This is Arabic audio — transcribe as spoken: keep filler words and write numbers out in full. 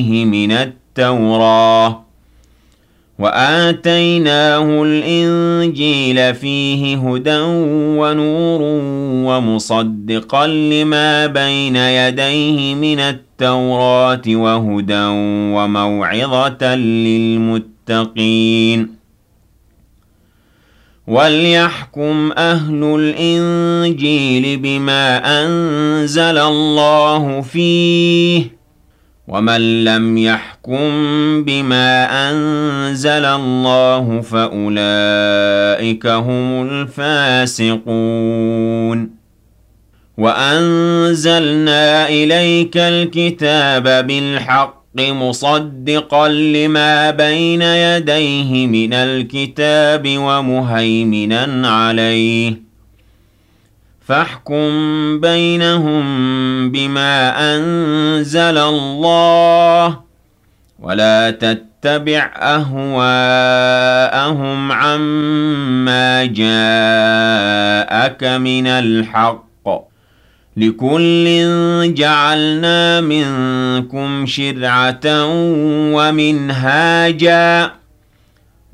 من التوراة وآتيناه الإنجيل فيه هدى ونور ومصدقا لما بين يديه من التوراة وهدى وموعظة للمتقين وَلْيَحْكُمْ أَهْلُ الْإِنجِيلِ بِمَا أَنزَلَ اللَّهُ فِيهِ وَمَن لَّمْ يَحْكُم بِمَا أَنزَلَ اللَّهُ فَأُولَٰئِكَ هُمُ الْفَاسِقُونَ وَأَنزَلْنَا إِلَيْكَ الْكِتَابَ بِالْحَقِّ مُصَدِّقًا لِّمَا بَيْنَ يَدَيْهِ مِنَ الْكِتَابِ وَمُهَيْمِنًا عَلَيْهِ ۖ فَاحْكُم بَيْنَهُم بِمَا أَنزَلَ اللَّهُ وَلَا تَتَّبِعْ أَهْوَاءَهُمْ عَمَّا جَاءَكَ مِنَ الْحَقِّ ۚ لِكُلٍّ جَعَلْنَا مِنكُمْ شِرْعَةً وَمِنْهَاجًا